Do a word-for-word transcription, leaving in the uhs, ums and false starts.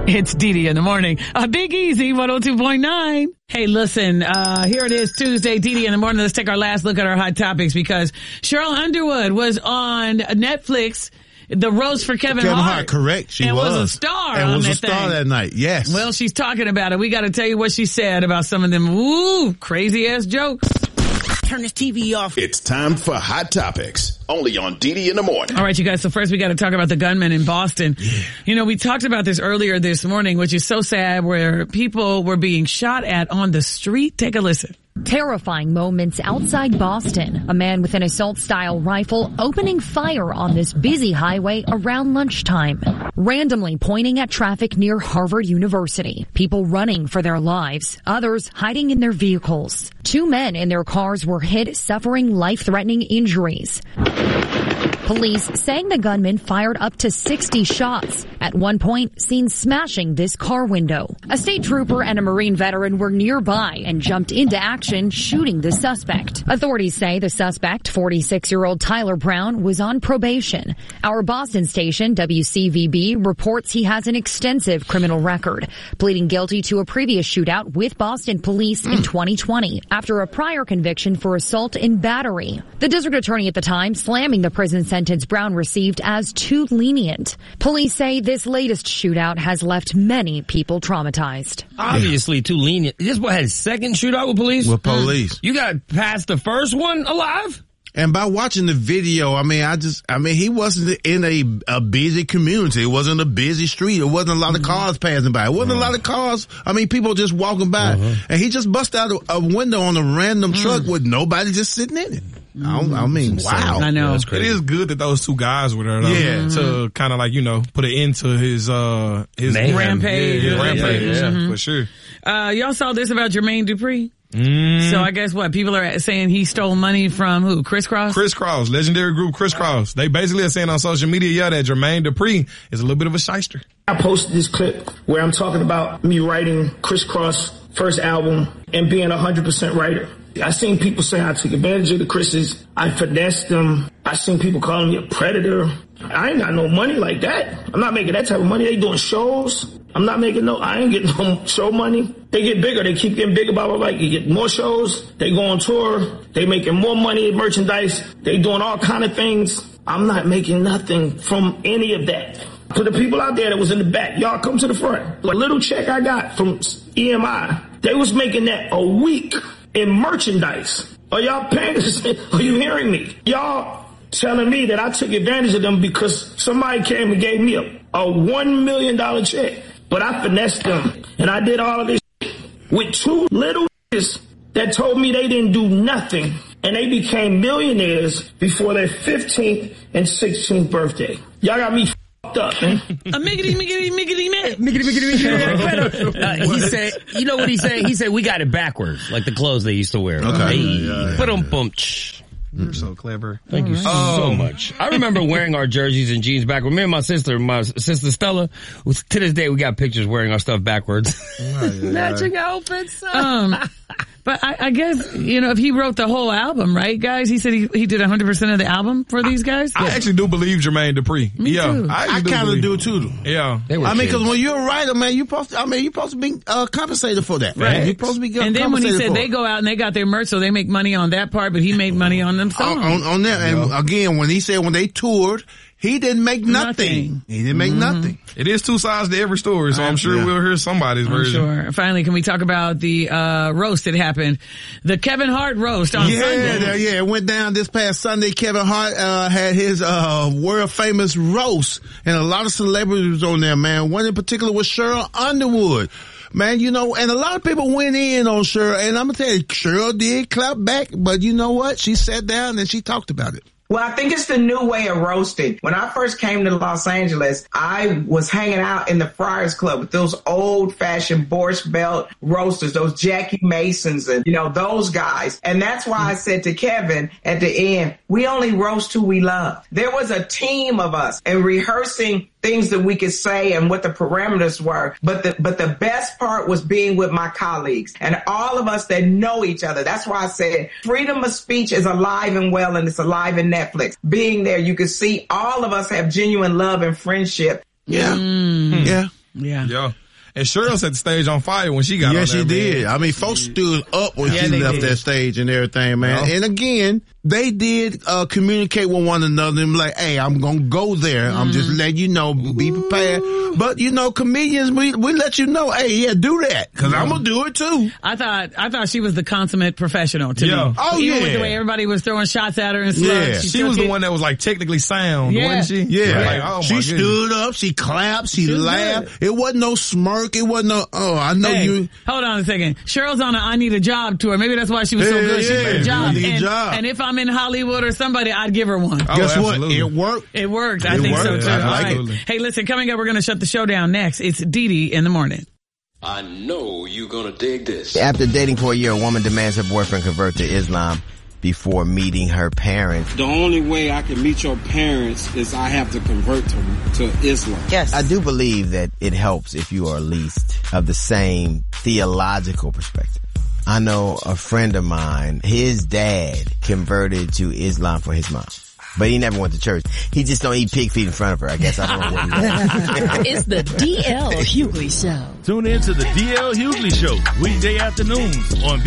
It's Dee Dee in the morning. A Big Easy one oh two point nine. Hey, listen, uh, here it is Tuesday, Dee Dee in the morning. Let's take our last look at our hot topics because Cheryl Underwood was on Netflix, the roast for Kevin, Kevin Hart. Hart, correct. She and was. was a star and on was that a star thing. that night, yes. Well, she's talking about it. We got to tell you what she said about some of them, ooh, crazy ass jokes. Turn this T V off. It's time for Hot Topics, only on Dee Dee in the morning. All right, you guys. So first we got to talk about the gunman in Boston. Yeah. You know, we talked about this earlier this morning, which is so sad, where people were being shot at on the street. Take a listen. Terrifying moments outside Boston. A man with an assault-style rifle opening fire on this busy highway around lunchtime, randomly pointing at traffic near Harvard University. People running for their lives, others hiding in their vehicles. Two men in their cars were hit, suffering life-threatening injuries. Police saying the gunman fired up to sixty shots. At one point, seen smashing this car window. A state trooper and a Marine veteran were nearby and jumped into action, shooting the suspect. Authorities say the suspect, forty-six-year-old Tyler Brown, was on probation. Our Boston station, W C V B, reports he has an extensive criminal record, pleading guilty to a previous shootout with Boston police in twenty twenty after a prior conviction for assault and battery. The district attorney at the time slamming the prison sentence Brown received as too lenient. Police say this latest shootout has left many people traumatized. Obviously too lenient. This boy had a second shootout with police? With police. You got past the first one alive? And by watching the video, I mean, I just, I mean, he wasn't in a, a busy community. It wasn't a busy street. It wasn't a lot of cars passing by. It wasn't uh-huh. a lot of cars. I mean, people just walking by. Uh-huh. And he just busted out a, a window on a random mm. truck with nobody just sitting in it. I, I mean, wow. I know. Yeah, it is good that those two guys were there, though. Yeah. To kind of like, you know, put an end to his, uh, his Man. rampage. Yeah, yeah, rampage. Yeah, yeah. Mm-hmm. For sure. Uh, y'all saw this about Jermaine Dupri? Mm. So I guess what? People are saying he stole money from who? Criss Cross? Criss Cross, legendary group Criss Cross. They basically are saying on social media, yeah, that Jermaine Dupri is a little bit of a shyster. I posted this clip where I'm talking about me writing Criss Cross first album and being a hundred percent writer. I seen people say I took advantage of the Chris's. I finessed them. I seen people calling me a predator. I ain't got no money like that. I'm not making that type of money. They doing shows. I'm not making no, I ain't getting no show money. They get bigger. They keep getting bigger, blah, blah, blah. You get more shows. They go on tour. They making more money in merchandise. They doing all kind of things. I'm not making nothing from any of that. For the people out there that was in the back, y'all come to the front. The little check I got from E M I, they was making that a week in merchandise. Are y'all paying attention? Are you hearing me? Y'all telling me that I took advantage of them because somebody came and gave me a, a one million dollars check. But I finessed them. And I did all of this with two little that told me they didn't do nothing. And they became millionaires before their fifteenth and sixteenth birthday. Y'all got me f***ed up, man. A miggity, miggity, miggity, man. Miggity, miggity, miggity. uh, he said, you know what he said? He said, we got it backwards, like the clothes they used to wear. Okay. Hey, yeah, yeah, put them yeah. bump. You're so clever. Thank you so um, much. I remember wearing our jerseys and jeans backwards. Me and my sister, my sister Stella, to this day we got pictures wearing our stuff backwards. Oh, yeah. Matching outfits. Um, but I, I guess, you know, if he wrote the whole album, right, guys? He said he, he did one hundred percent of the album for these guys? I Yeah. actually do believe Jermaine Dupri. Me yeah, too. I, I kind of do too. Yeah. They were I mean, kids. because when you're a writer, man, you supposed to, I mean, you're supposed to be uh, compensated for that. Right. You're supposed to be And then when he compensated said for they it. go out and they got their merch, so they make money on that part, but he made money on them songs. on, on, on that, and again, when he said when they toured, he didn't make nothing. Nothing. He didn't make Mm-hmm. nothing. It is two sides to every story, so I'm sure Yeah. we'll hear somebody's I'm version. sure. Finally, can we talk about the uh roast that happened? The Kevin Hart roast on yeah, Sunday. that- yeah, it went down this past Sunday. Kevin Hart uh had his uh world famous roast, and a lot of celebrities was on there, man. One in particular was Cheryl Underwood. Man, you know, and a lot of people went in on Cheryl, and I'm gonna tell you, Cheryl did clap back, but you know what? She sat down and she talked about it. Well, I think it's the new way of roasting. When I first came to Los Angeles, I was hanging out in the Friars Club with those old-fashioned Borscht Belt roasters, those Jackie Masons and, you know, those guys. And that's why I said to Kevin at the end, we only roast who we love. There was a team of us and rehearsing things that we could say and what the parameters were. But the, but the best part was being with my colleagues and all of us that know each other. That's why I said freedom of speech is alive and well, and it's alive in Netflix. Being there, you can see all of us have genuine love and friendship. Yeah. Mm. Yeah. Yeah. Yeah. And Cheryl set the stage on fire when she got yes, on there. she did. Man. I mean, folks stood up when Yeah, she they left did. that stage and everything, man. Yeah. And again, they did uh communicate with one another and be like, hey, I'm gonna go there. I'm just letting you know, be prepared. But, you know, comedians, we we let you know, hey, yeah, do that. Cause I'm gonna do it too. I thought I thought she was the consummate professional to Yeah. me. Oh, Even yeah. with the way everybody was throwing shots at her and slugs. Yeah. She, She took was the it. one that was like technically sound, Yeah. wasn't she? Yeah. Like, oh my she goodness. stood up, she clapped, she, She was laughed. It wasn't no smirk. It wasn't no, oh, I know Hey, you. hold on a second. Cheryl's on a I Need a Job tour. Maybe that's why she was so Yeah, good. She yeah. needed a job. I need a and, job. and if I'm in Hollywood or somebody, I'd give her one. Oh, Guess absolutely. what? It worked. It worked. I It think so worked. too. I All like right. it. Hey, listen, coming up, we're going to shut the show down next. It's Dee Dee in the morning. I know you're gonna dig this. After dating for a year, a woman demands her boyfriend convert to Islam before meeting her parents. The only way I can meet your parents is I have to convert to, to Islam. Yes. I do believe that it helps if you are at least of the same theological perspective. I know a friend of mine, his dad converted to Islam for his mom. But he never went to church. He just don't eat pig feet in front of her. I guess I don't know what he It's the D L Hughley Show. Tune in to the D L Hughley Show weekday afternoons on